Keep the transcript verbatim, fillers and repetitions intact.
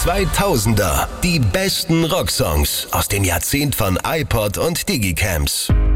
zweitausender. Die besten Rocksongs aus dem Jahrzehnt von iPod und Digicams.